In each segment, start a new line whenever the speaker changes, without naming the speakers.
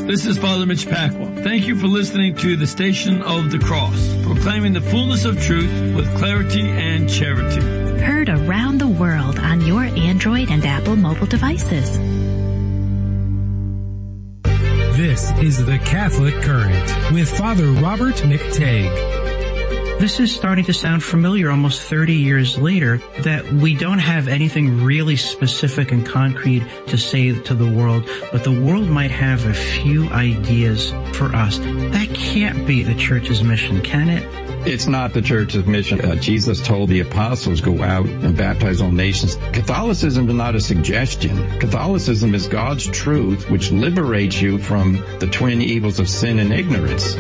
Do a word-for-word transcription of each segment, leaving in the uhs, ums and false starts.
This is Father Mitch Pacwa. Thank you for listening to the Station of the Cross, proclaiming the fullness of truth with clarity and charity.
Heard around the world on your Android and Apple mobile devices.
This is the Catholic Current with Father Robert McTague.
This is starting to sound familiar almost thirty years later, that we don't have anything really specific and concrete to say to the world, but the world might have a few ideas for us. That can't be the Church's mission, can it?
It's not the Church's mission. Uh, Jesus told the apostles, go out and baptize all nations. Catholicism is not a suggestion. Catholicism is God's truth, which liberates you from the twin evils of sin and ignorance.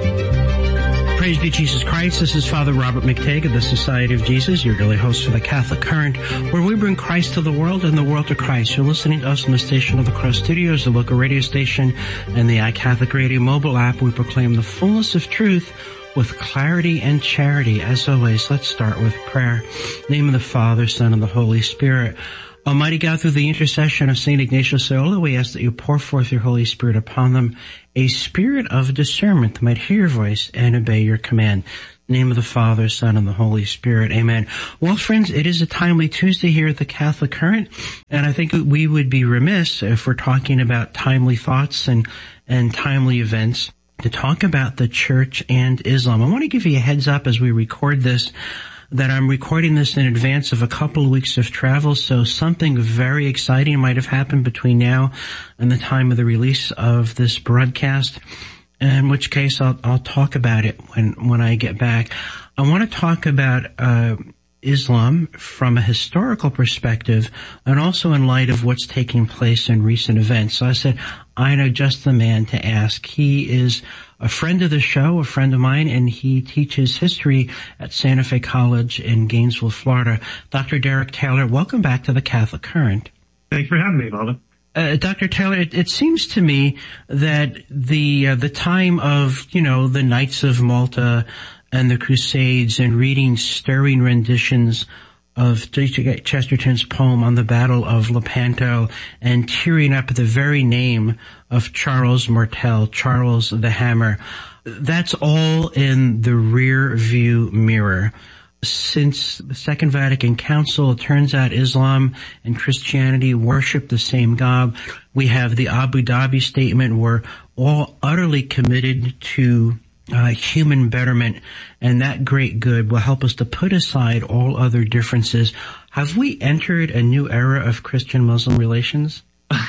Praise be Jesus Christ. This is Father Robert McTague of the Society of Jesus, your daily host for the Catholic Current, where we bring Christ to the world and the world to Christ. You're listening to us in the Station of the Cross Studios, the local radio station, and the iCatholic Radio mobile app. We proclaim the fullness of truth with clarity and charity. As always, let's start with prayer. In the name of the Father, Son, and the Holy Spirit. Almighty God, through the intercession of Saint Ignatius Loyola, we ask that you pour forth your Holy Spirit upon them, a spirit of discernment that might hear your voice and obey your command. In the name of the Father, Son, and the Holy Spirit. Amen. Well, friends, it is a timely Tuesday here at the Catholic Current, and I think we would be remiss if we're talking about timely thoughts and, and timely events to talk about the Church and Islam. I want to give you a heads up as we record this, that I'm recording this in advance of a couple of weeks of travel, so something very exciting might have happened between now and the time of the release of this broadcast, in which case I'll, I'll talk about it when, when I get back. I want to talk about uh Islam from a historical perspective and also in light of what's taking place in recent events. So I said, I know just the man to ask. He is a friend of the show, a friend of mine, and he teaches history at Santa Fe College in Gainesville, Florida. Doctor Derek Taylor, welcome back to the Catholic Current.
Thanks for having me, Father.
Uh, Doctor Taylor, it, it seems to me that the uh, the time of, you know, the Knights of Malta and the Crusades and reading stirring renditions of Chesterton's poem on the Battle of Lepanto and tearing up at the very name of Charles Martel, Charles the Hammer, that's all in the rear view mirror. Since the Second Vatican Council, it turns out Islam and Christianity worship the same God. We have the Abu Dhabi statement, we're all utterly committed to Uh, human betterment, and that great good will help us to put aside all other differences. Have we entered a new era of Christian-Muslim relations?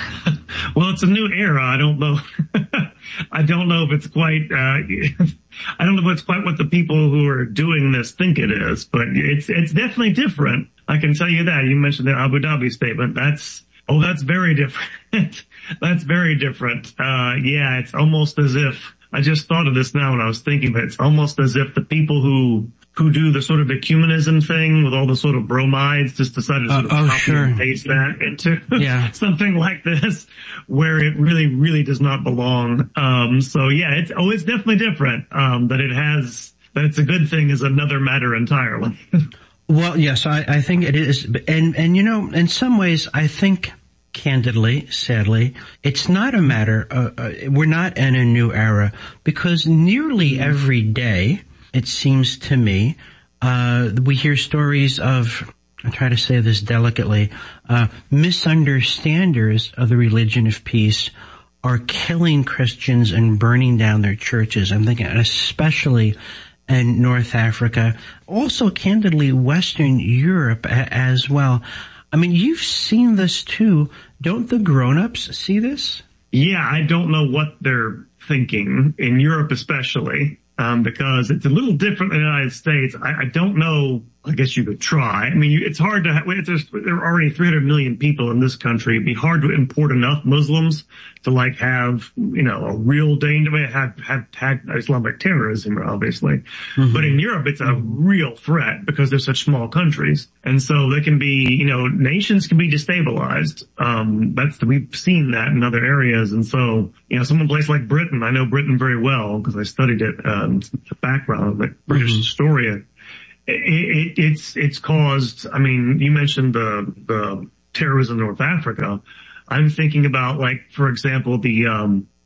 Well, it's a new era. I don't know. I don't know if it's quite, uh, I don't know if it's quite what the people who are doing this think it is, but it's, it's definitely different. I can tell you that. You mentioned the Abu Dhabi statement. That's, oh, that's very different. That's very different. Uh, yeah, it's almost as if, I just thought of this now when I was thinking that it's almost as if the people who who do the sort of ecumenism thing with all the sort of bromides just decided to sort of
uh, oh,
copy
sure.
and paste that into
yeah.
something like this where it really, really does not belong. Um, so yeah, it's, oh, it's definitely different. Um, that it has, that it's a good thing is another matter entirely.
Well, yes, I, I think it is. And, and you know, in some ways, I think, candidly, sadly, it's not a matter, uh, uh, we're not in a new era, because nearly every day, it seems to me, uh, we hear stories of, I try to say this delicately, uh, misunderstanders of the religion of peace are killing Christians and burning down their churches. I'm thinking especially in North Africa, also candidly Western Europe a- as well. I mean, you've seen this too. Don't the grown-ups see this?
Yeah, I don't know what they're thinking in Europe especially, um, because it's a little different in the United States. I, I don't know. I guess you could try. I mean, you, it's hard to have, there's, there are already three hundred million people in this country. It'd be hard to import enough Muslims to like have, you know, a real danger, have, have had Islamic terrorism, obviously. Mm-hmm. But in Europe, it's a real threat because they're such small countries. And so they can be, you know, nations can be destabilized. Um, that's, we've seen that in other areas. And so, you know, some place like Britain, I know Britain very well because I studied it, um, the background, like British mm-hmm. historian. It, it, it's, it's caused, I mean, you mentioned the, the terrorism in North Africa. I'm thinking about, like, for example, the, um, the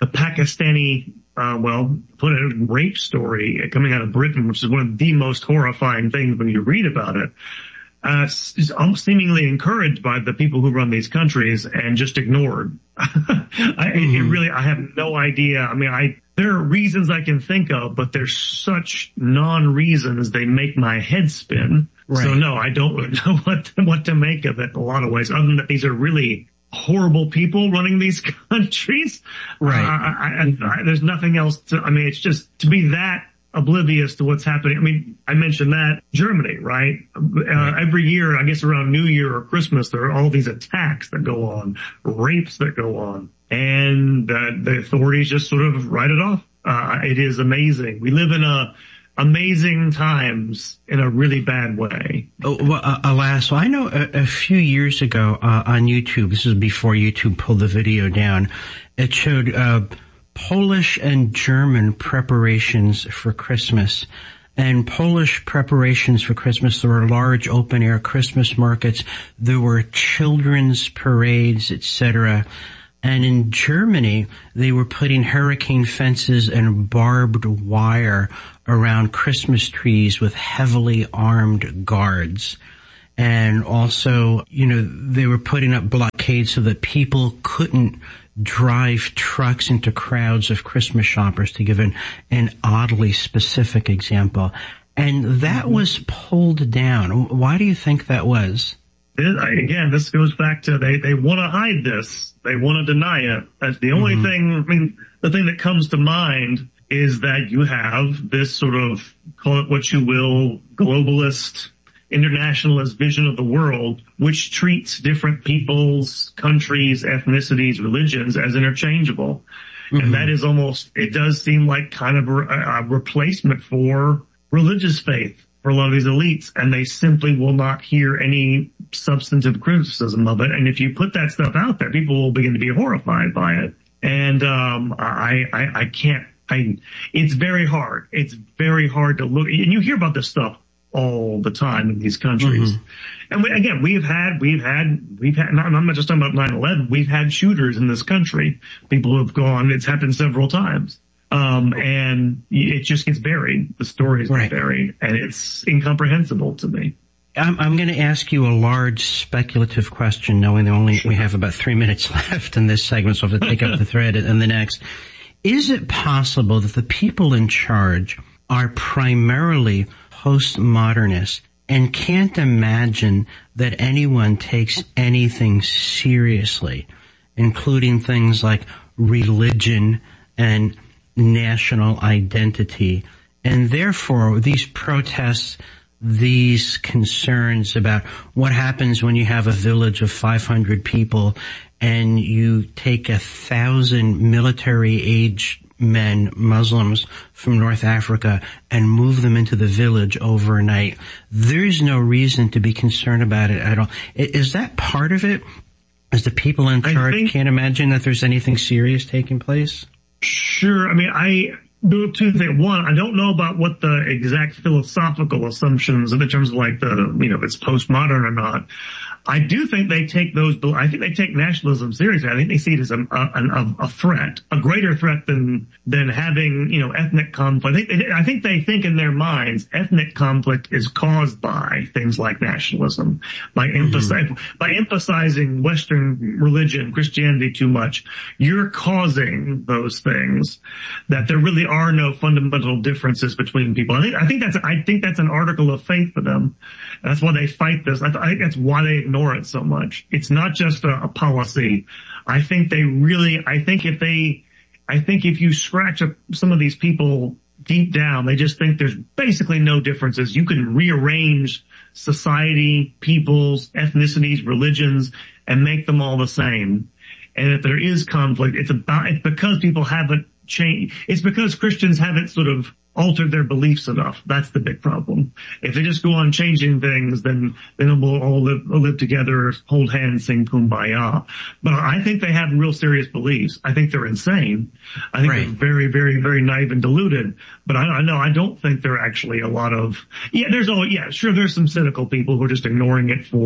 the Pakistani, uh, well, put it a rape story coming out of Britain, which is one of the most horrifying things when you read about it. Uh, seemingly encouraged by the people who run these countries and just ignored. I, mm-hmm. It really, I have no idea. I mean, I, there are reasons I can think of, but there's such non-reasons they make my head spin. Right. So no, I don't know what, what to make of it in a lot of ways, other than that these are really horrible people running these countries. Right. Uh, I, I, I, there's nothing else to, I mean, it's just to be that oblivious to what's happening. I mean, I mentioned that Germany, right? Uh, every year, I guess around New Year or Christmas, there are all these attacks that go on, rapes that go on, and uh, the authorities just sort of write it off. Uh, it is amazing. We live in a amazing times in a really bad way.
Oh, well, uh, alas, well, I know a, a few years ago uh, on YouTube, this is before YouTube pulled the video down, it showed uh Polish and German preparations for Christmas. And Polish preparations for Christmas, there were large open-air Christmas markets. There were children's parades, et cetera. And in Germany, they were putting hurricane fences and barbed wire around Christmas trees with heavily armed guards. And also, you know, they were putting up blockades so that people couldn't drive trucks into crowds of Christmas shoppers, to give an, an oddly specific example. And that was pulled down. Why do you think that was?
Again, this goes back to they, they want to hide this. They want to deny it. That's the only mm-hmm. thing, I mean, the thing that comes to mind is that you have this sort of, call it what you will, globalist, internationalist vision of the world, which treats different peoples, countries, ethnicities, religions as interchangeable. Mm-hmm. And that is almost, it does seem like kind of a, a replacement for religious faith for a lot of these elites. And they simply will not hear any substantive criticism of it. And if you put that stuff out there, people will begin to be horrified by it. And, um, I, I, I can't, I, it's very hard. It's very hard to look, and you hear about this stuff all the time in these countries. Mm-hmm. And we, again, we've had, we've had, we've had, not, I'm not just talking about nine eleven, we've had shooters in this country. People who have gone, it's happened several times. Um, and it just gets buried. The stories right. get buried, and it's incomprehensible to me.
I'm, I'm going to ask you a large speculative question, knowing that only sure. we have about three minutes left in this segment, so I have to take up the thread in the next. Is it possible that the people in charge are primarily postmodernists and can't imagine that anyone takes anything seriously, including things like religion and national identity? And therefore, these protests, these concerns about what happens when you have a village of five hundred people and you take a thousand military-age men, Muslims from North Africa, and move them into the village overnight. There's no reason to be concerned about it at all. Is that part of it? As the people in charge think, can't imagine that there's anything serious taking place?
Sure. I mean, I do two things. One, I don't know about what the exact philosophical assumptions in terms of like the, you know, if it's postmodern or not. I do think they take those, I think they take nationalism seriously. I think they see it as a, a, a threat, a greater threat than, than having, you know, ethnic conflict. I think, they, I think they think in their minds ethnic conflict is caused by things like nationalism, by mm-hmm. emphasizing, by emphasizing Western religion, Christianity too much. You're causing those things, that there really are no fundamental differences between people. I think, I think that's, I think that's an article of faith for them. That's why they fight this. I, th- I think that's why they ignore it so much. It's not just a, a policy. I think they really, I think if they, I think if you scratch up some of these people deep down, they just think there's basically no differences. You can rearrange society, peoples, ethnicities, religions, and make them all the same. And if there is conflict, it's about, it's because people haven't changed. It's because Christians haven't sort of altered their beliefs enough. That's the big problem. If they just go on changing things, then then we'll all live, we'll live together, hold hands, sing kumbaya. But I think they have real serious beliefs. I think they're insane. I think right. they're very, very, very naive and deluded. But I, I know I don't think there are actually a lot of, yeah, there's all, yeah, sure, there's some cynical people who are just ignoring it for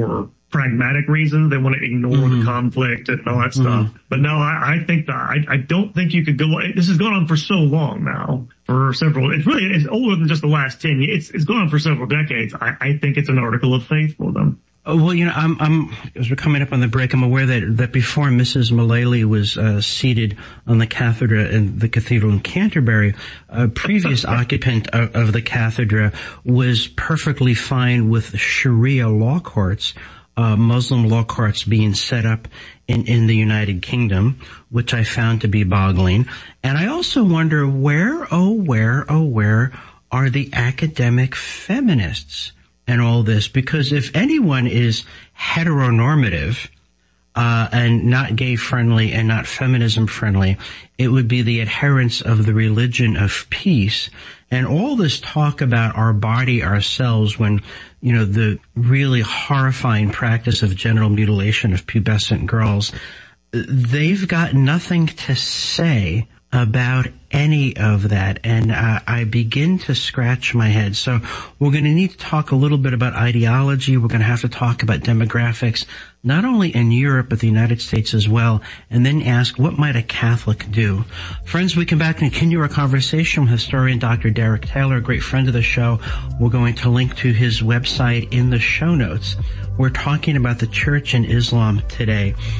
pragmatic reasons. They want to ignore mm-hmm. the conflict and all that stuff. Mm-hmm. But no, I, I think that I, I don't think you could go. This has gone on for so long now, for several. It's really it's older than just the last ten years. It's, it's gone on for several decades. I, I think it's an article of faith for them.
Oh, well, you know, I'm, I'm, as we're coming up on the break, I'm aware that, that before Missus Mullally was, uh, seated on the cathedra in the cathedral in Canterbury, a previous occupant of, of the cathedra was perfectly fine with Sharia law courts, uh, Muslim law courts being set up in, in the United Kingdom, which I found to be boggling. And I also wonder where, oh, where, oh, where are the academic feminists and all this? Because if anyone is heteronormative, uh, and not gay friendly and not feminism friendly, it would be the adherents of the religion of peace. And all this talk about our body, ourselves, when, you know, the really horrifying practice of genital mutilation of pubescent girls, they've got nothing to say about any of that, and uh, I begin to scratch my head. So we're going to need to talk a little bit about ideology. We're going to have to talk about demographics, not only in Europe, but the United States as well, and then ask, what might a Catholic do? Friends, we come back and continue our conversation with historian Doctor Derek Taylor, a great friend of the show. We're going to link to his website in the show notes. We're talking about the church and Islam today.